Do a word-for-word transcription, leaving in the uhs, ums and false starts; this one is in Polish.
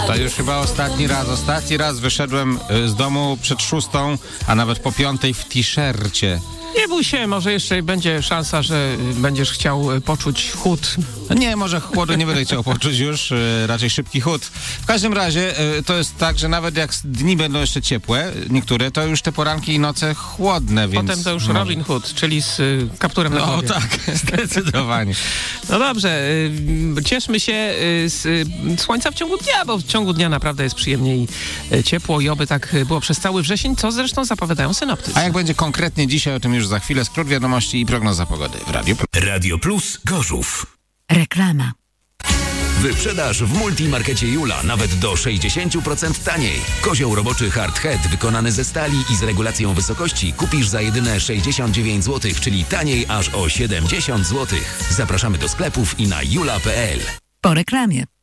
To już chyba ostatni raz. Ostatni raz wyszedłem y, z domu przed szóstą, a nawet po piątej w t-shircie. Nie bój się, może jeszcze będzie szansa, że będziesz chciał poczuć chłód. Nie, może chłodu nie będę chciał poczuć już, y, raczej szybki chód. W każdym razie y, to jest tak, że nawet jak dni będą jeszcze ciepłe, niektóre, to już te poranki i noce chłodne, więc... Potem to już może... Robin Hood, czyli z y, kapturem na No głowie. tak, zdecydowanie. No dobrze, y, cieszmy się y, z y, słońca w ciągu dnia, bo w ciągu dnia naprawdę jest przyjemnie i y, ciepło i oby tak było przez cały wrzesień, co zresztą zapowiadają synoptycy. A jak będzie konkretnie dzisiaj, o tym już za chwilę, skrót wiadomości i prognoza pogody w Radiu Plus. Radio Plus Gorzów. Reklama. Wyprzedaż w Multimarkecie Jula nawet do sześćdziesiąt procent taniej. Kozioł roboczy Hard Head wykonany ze stali i z regulacją wysokości kupisz za jedyne sześćdziesiąt dziewięć złotych, czyli taniej aż o siedemdziesiąt złotych. Zapraszamy do sklepów i na jula kropka p l. Po reklamie.